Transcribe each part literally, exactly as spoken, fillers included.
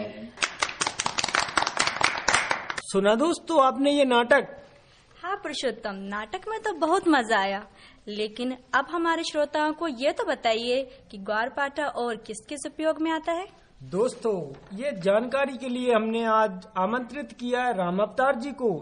सुना दोस्तों आपने ये नाटक? हाँ पुरुषोत्तम, नाटक में तो बहुत मजा आया, लेकिन अब हमारे श्रोताओं को ये तो बताइए कि ग्वारपाठा और किस किस उपयोग में आता है। दोस्तों, ये जानकारी के लिए हमने आज आमंत्रित किया है राम अवतार जी को।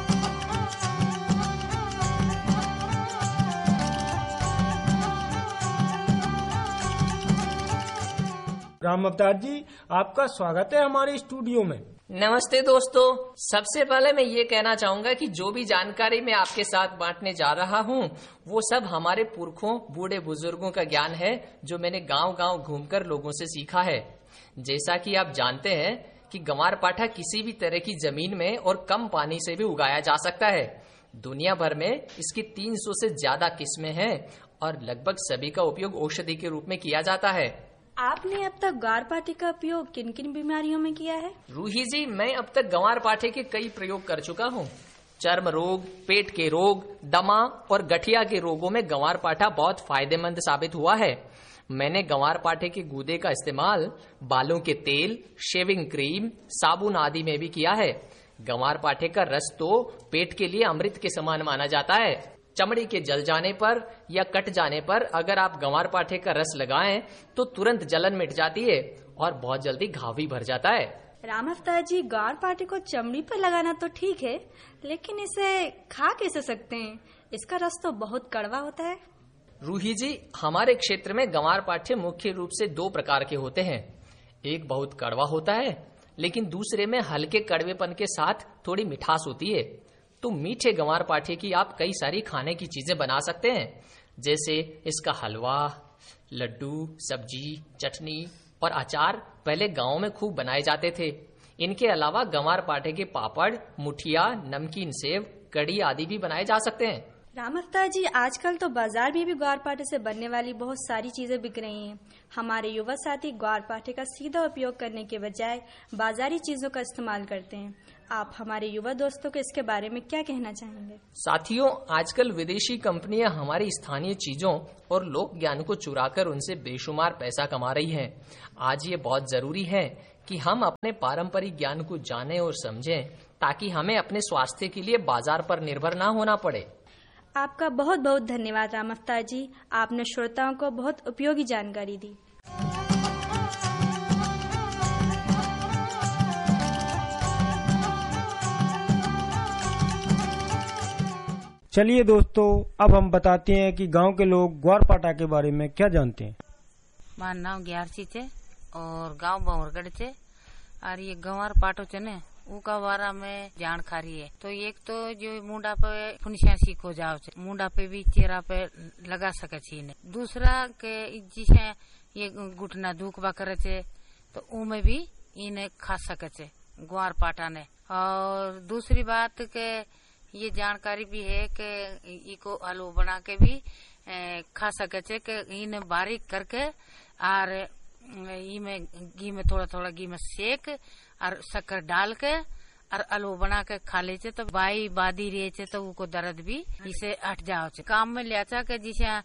राम अवतार जी, आपका स्वागत है हमारे स्टूडियो में। नमस्ते दोस्तों, सबसे पहले मैं ये कहना चाहूंगा कि जो भी जानकारी मैं आपके साथ बांटने जा रहा हूँ वो सब हमारे पुरखों बूढ़े बुजुर्गों का ज्ञान है, जो मैंने गांव गांव घूमकर लोगों से सीखा है। जैसा कि आप जानते हैं कि ग्वारपाठा किसी भी तरह की जमीन में और कम पानी से भी उगाया जा सकता है। दुनिया भर में इसकी तीन सौ से ज्यादा किस्में हैं और लगभग सभी का उपयोग औषधि के रूप में किया जाता है। आपने अब तक ग्वारपाठे का उपयोग किन किन बीमारियों में किया है? रूही जी, मैं अब तक ग्वारपाठे के कई प्रयोग कर चुका हूँ। चर्म रोग, पेट के रोग, दमा और गठिया के रोगों में ग्वारपाठा बहुत फायदेमंद साबित हुआ है। मैंने ग्वारपाठे के गूदे का इस्तेमाल बालों के तेल, शेविंग क्रीम, साबुन आदि में भी किया है। ग्वारपाठे का रस तो पेट के लिए अमृत के समान माना जाता है। चमड़ी के जल जाने पर या कट जाने पर अगर आप ग्वारपाठे का रस लगाएं तो तुरंत जलन मिट जाती है और बहुत जल्दी घाव भी भर जाता है। राम अवतार जी, ग्वारपाठे को चमड़ी पर लगाना तो ठीक है, लेकिन इसे खा कैसे सकते हैं? इसका रस तो बहुत कड़वा होता है। रूही जी, हमारे क्षेत्र में ग्वारपाठे मुख्य रूप से दो प्रकार के होते हैं। एक बहुत कड़वा होता है, लेकिन दूसरे में हल्के कड़वेपन के साथ थोड़ी मिठास होती है। तो मीठे ग्वारपाठे की आप कई सारी खाने की चीजें बना सकते हैं, जैसे इसका हलवा, लड्डू, सब्जी, चटनी और अचार पहले गांव में खूब बनाए जाते थे। इनके अलावा ग्वारपाठे के पापड़, मुठिया, नमकीन सेव, कड़ी आदि भी बनाए जा सकते हैं। राम अवतार जी, आजकल तो बाजार में भी ग्वारपाठे से बनने वाली बहुत सारी चीजें बिक रही हैं। हमारे युवा साथी ग्वारपाठे का सीधा उपयोग करने के बजाय बाजारी चीजों का इस्तेमाल करते हैं। आप हमारे युवा दोस्तों को इसके बारे में क्या कहना चाहेंगे? साथियों, आजकल विदेशी कंपनियां हमारी स्थानीय चीजों और लोक ज्ञान को चुराकर उनसे बेशुमार पैसा कमा रही हैं। आज ये बहुत जरूरी है कि हम अपने पारंपरिक ज्ञान को जानें और समझें, ताकि हमें अपने स्वास्थ्य के लिए बाजार पर निर्भर न होना पड़े। आपका बहुत बहुत धन्यवाद राम अवतार जी, आपने श्रोताओं को बहुत उपयोगी जानकारी दी। चलिए दोस्तों, अब हम बताते हैं कि गांव के लोग ग्वारपाठा के बारे में क्या जानते हैं। मार नाम ग्यारसी चे और गांव बहुरगढ़ चे और ये ग्वारपाठो चे ने उका बारा में जानकारी है। तो एक तो जो मुंडा पे फुनिशिया सीखो जाओ चे, मुंडा पे भी चेहरा पे लगा सके छी ने। दूसरा के जिसे ये घुटना दुखबा करे चे तो उमे भी इन्हें खा सके चे ग्वारपाठा ने। और दूसरी बात के ये जानकारी भी है कि इको आलू बना के भी खा सके चे कि इन्हें बारीक करके और इमें घी में थोड़ा थोड़ा घी में सेक और शक्कर डाल के और आलू बना के खा ले चे तो बाई बादी रहे चे तो उनको दर्द भी इसे हट जाओ चे। काम में लिया चा के जिसे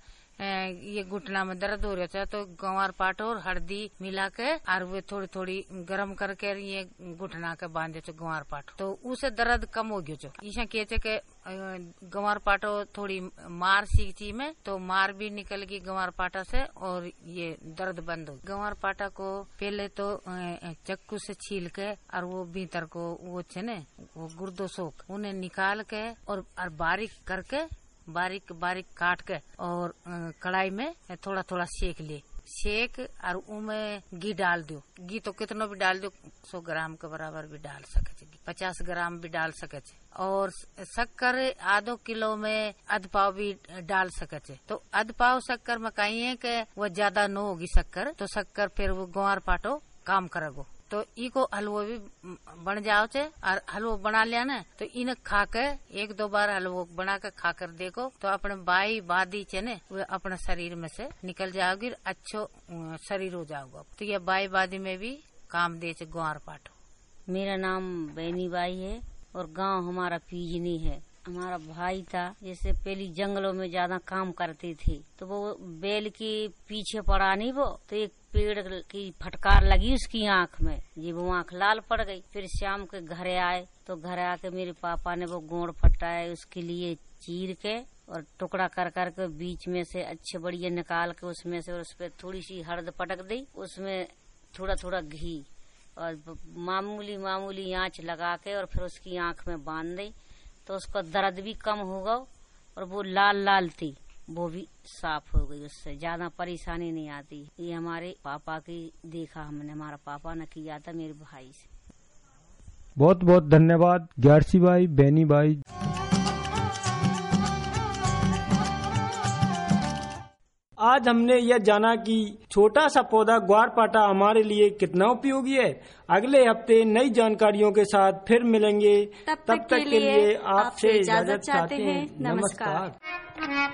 ये घुटना में दर्द हो रहा था तो ग्वारपाठा और हल्दी मिला के और वे थोड़ी थोड़ी गर्म करके ये घुटना के बांधे थे ग्वारपाठा, तो उसे दर्द कम हो गयो। इसे कहते के ग्वारपाठा थोड़ी मार सीखी में तो मार भी निकल गई ग्वारपाठा से और ये दर्द बंद हो। ग्वारपाठा को पहले तो चक्कू से छील के और वो भीतर को वो छे ने वो गुर्दो सोख उन्हें निकाल के और, और बारीक करके बारीक बारीक काट के और कढ़ाई में थोड़ा थोड़ा सेक ले सेक और उमें घी डाल दो। घी तो कितना भी डाल दो, सौ ग्राम के बराबर भी डाल सके, पचास ग्राम भी डाल सके। और शक्कर आधो किलो में अध पाव भी डाल सके। तो अध पाव शक्कर में कही है कि वो ज्यादा न होगी शक्कर, तो शक्कर फिर वो ग्वारपाठो काम करेगो। तो इको हलवो भी बन जाओ चे और हलवो बना लिया ना तो इन्हें खा के एक दो बार हलवो बना के खा कर देखो तो अपने बाई बादी चे ने वो अपने शरीर में से निकल जाओगी, अच्छो शरीर हो जाओगा। तो ये बाई बादी में भी काम दे चे ग्वारपाठो। मेरा नाम बैनी बाई है और गांव हमारा पीजनी है। हमारा भाई था, जैसे पहली जंगलों में ज्यादा काम करती थी, तो वो बैल की पीछे पड़ा नहीं वो, तो एक पेड़ की फटकार लगी उसकी आंख में, जी वो आंख लाल पड़ गई। फिर शाम के घरे आए तो घर आके मेरे पापा ने वो गोंद फटाए उसके लिए चीर के और टुकड़ा कर कर के बीच में से अच्छे बढ़िया निकाल के उसमें से, और उस पर थोड़ी सी हल्द पटक दी, उसमें थोड़ा थोड़ा घी और मामूली मामूली आंच लगा के और फिर उसकी आंख में बांध दी, तो उसका दर्द भी कम होगा और वो लाल लाल थी वो भी साफ हो गई, उससे ज्यादा परेशानी नहीं आती। ये हमारे पापा की देखा हमने, हमारा पापा ने किया था मेरे भाई से। बहुत बहुत धन्यवाद ग्यारसी भाई, बैनी भाई। आज हमने यह जाना कि छोटा सा पौधा ग्वारपाठा हमारे लिए कितना उपयोगी है। अगले हफ्ते नई जानकारियों के साथ फिर मिलेंगे। तब तक, तक के लिए आपसे इजाजत चाहते हैं। नमस्कार।